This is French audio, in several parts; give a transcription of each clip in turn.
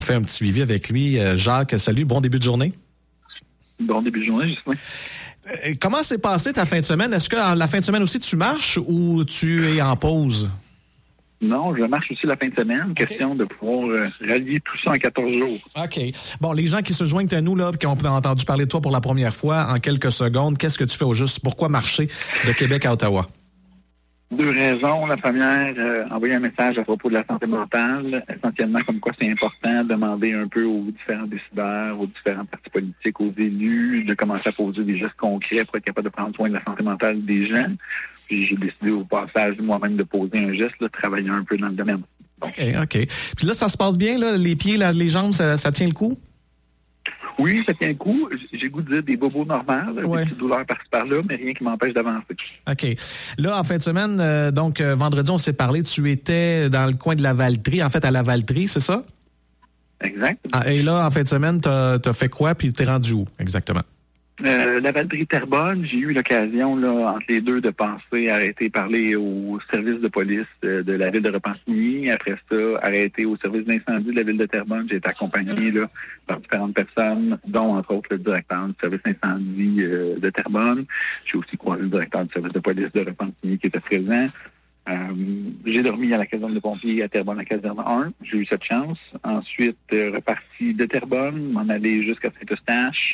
On fait un petit suivi avec lui. Jacques, salut, bon début de journée. Bon début de journée, Justin. Comment s'est passée ta fin de semaine? Est-ce que la fin de semaine aussi tu marches ou tu es en pause? Non, je marche aussi la fin de semaine. Okay. Question de pouvoir rallier tout ça en 14 jours. OK. Bon, les gens qui se joignent à nous, là, qui ont entendu parler de toi pour la première fois, en quelques secondes, qu'est-ce que tu fais au juste? Pourquoi marcher de Québec à Ottawa? 2 raisons. La première, envoyer un message à propos de la santé mentale, essentiellement comme quoi c'est important de demander un peu aux différents décideurs, aux différents partis politiques, aux élus, de commencer à poser des gestes concrets pour être capable de prendre soin de la santé mentale des gens. Puis j'ai décidé au passage moi-même de poser un geste, de travailler un peu dans le domaine. OK. Puis là, ça se passe bien, là, les pieds, les jambes, ça tient le coup? Oui, ça tient le coup. J'ai le goût de dire des bobos normales, des petites douleurs par-ci par-là, mais rien qui m'empêche d'avancer. OK. Là, en fin de semaine, vendredi, on s'est parlé, tu étais dans le coin de la Valtrie, en fait, à la Valtrie, c'est ça? Exact. Et là, en fin de semaine, t'as fait quoi, puis t'es rendu où, exactement? La Valtrie-Terrebonne, j'ai eu l'occasion, là, entre les deux, de penser arrêter parler au service de police de la ville de Repentigny. Après ça, arrêter au service d'incendie de la ville de Terrebonne. J'ai été accompagné là, par différentes personnes, dont, entre autres, le directeur du service d'incendie de Terrebonne. J'ai aussi croisé le directeur du service de police de Repentigny qui était présent. J'ai dormi à la caserne de pompiers à Terrebonne, à la caserne 1. J'ai eu cette chance. Ensuite, reparti de Terrebonne, m'en aller jusqu'à Saint-Eustache.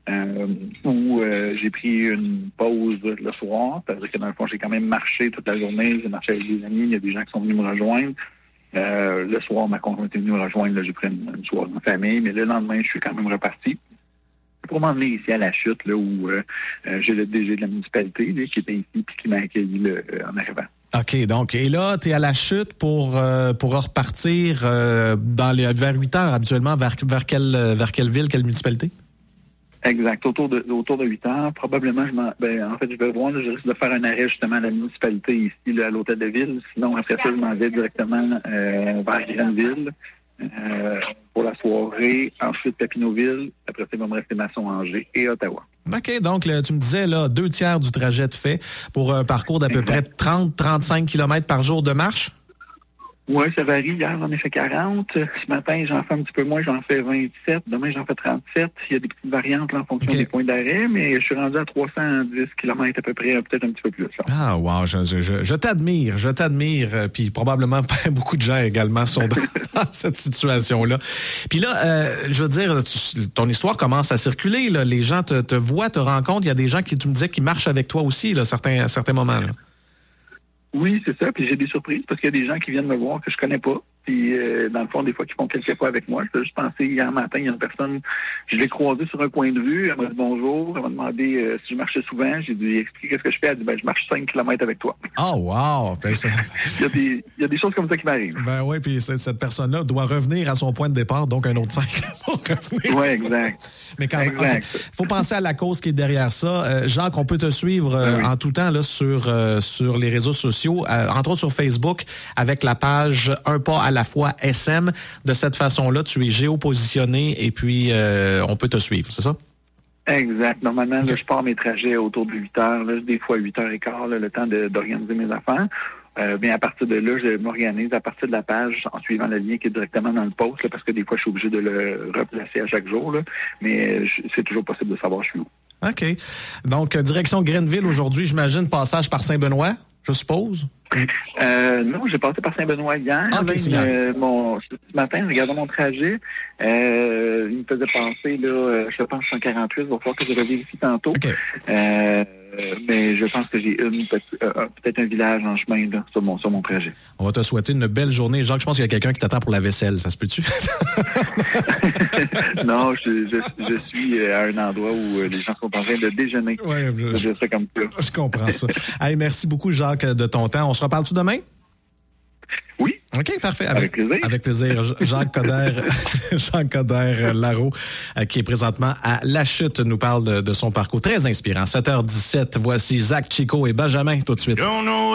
Où j'ai pris une pause le soir, c'est-à-dire que dans le fond, j'ai quand même marché toute la journée, j'ai marché avec des amis, il y a des gens qui sont venus me rejoindre. Le soir, ma conjointe est venue me rejoindre, là, j'ai pris une soirée en famille, mais le lendemain, je suis quand même reparti pour m'emmener ici à La Chute, là, où j'ai le DG de la municipalité là, qui était ici puis qui m'a accueilli en arrivant. OK, donc, et là, tu es à La Chute pour repartir vers 8 heures habituellement, vers quelle ville, quelle municipalité? Exact. Autour de 8 heures, probablement, je vais voir, je risque de faire un arrêt justement à la municipalité ici, là, à l'hôtel de ville. Sinon, après ça, je m'en vais directement vers Grenville pour la soirée. Ensuite, Papineauville. Après ça, il va me rester Masson-Angers et Ottawa. OK, donc tu me disais, là, 2/3 du trajet de fait pour un parcours d'à peu près 30-35 km par jour de marche? Oui, ça varie. Hier, j'en ai fait 40. Ce matin, j'en fais un petit peu moins, j'en fais 27. Demain, j'en fais 37. Il y a des petites variantes là, en fonction des points d'arrêt, mais je suis rendu à 310 km à peu près, peut-être un petit peu plus. Là. Ah, wow, je t'admire. Puis probablement beaucoup de gens également sont dans cette situation-là. Puis là, je veux dire, ton histoire commence à circuler. Là. Les gens te voient, te rencontrent. Il y a des gens tu me disais, qui marchent avec toi aussi, là, certains moments. Là. Oui, c'est ça. Puis j'ai des surprises parce qu'il y a des gens qui viennent me voir que je connais pas. Puis dans le fond, des fois, qui font quelques pas avec moi. Je peux juste penser, hier matin, il y a une personne, je l'ai croisée sur un coin de vue. Elle m'a dit bonjour. Elle m'a demandé si je marchais souvent. J'ai dû lui expliquer ce que je fais. Elle a dit, je marche 5 km avec toi. Oh, wow! Il y a des choses comme ça qui m'arrivent. Ben oui, puis cette personne-là doit revenir à son point de départ, donc un autre 5 pour revenir. Oui, exact. Mais quand même, okay. Faut penser à la cause qui est derrière ça. Jacques, on peut te suivre en tout temps là sur les réseaux sociaux, entre autres sur Facebook, avec la page Un pas à la fois SM. De cette façon-là, tu es géopositionné et puis on peut te suivre, c'est ça? Exact. Normalement, là, je pars mes trajets autour de 8 heures, là, des fois 8h15, là, le temps d'organiser mes affaires. Bien, à partir de là, je m'organise à partir de la page en suivant le lien qui est directement dans le post, là, parce que des fois, je suis obligé de le replacer à chaque jour, là, mais c'est toujours possible de savoir je suis où. OK. Donc, direction Grenville aujourd'hui, j'imagine, passage par Saint-Benoît, je suppose? Non, j'ai passé par Saint-Benoît hier. Okay, Ce matin, regardant mon trajet, il me faisait penser, là, je pense 148, il va falloir que je revérifie tantôt. Okay. Mais je pense que j'ai peut-être un village en chemin là, sur mon trajet. On va te souhaiter une belle journée. Jacques, je pense qu'il y a quelqu'un qui t'attend pour la vaisselle. Ça se peut-tu? Non, je suis à un endroit où les gens sont en train de déjeuner. Ouais, je sais comme ça. Je comprends ça. Hey, merci beaucoup, Jacques, de ton temps. On se reparle-tu demain? Oui. OK, parfait. Avec plaisir. Avec plaisir. Jacques Coderre Larault, qui est présentement à La Chute, nous parle de son parcours très inspirant. 7h17, voici Zach Chico et Benjamin tout de suite.